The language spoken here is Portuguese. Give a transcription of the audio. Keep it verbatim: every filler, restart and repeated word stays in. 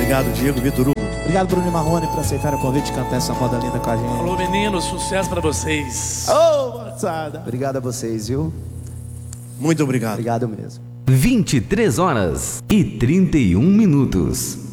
Obrigado, Diego Vitor Hugo. Obrigado, Bruno e Marrone, por aceitar o convite de cantar essa moda linda com a gente. Alô, meninos, sucesso pra vocês. Ô, oh, moçada. Obrigado a vocês, viu? Muito obrigado. Obrigado mesmo. vinte e três horas e trinta e um minutos.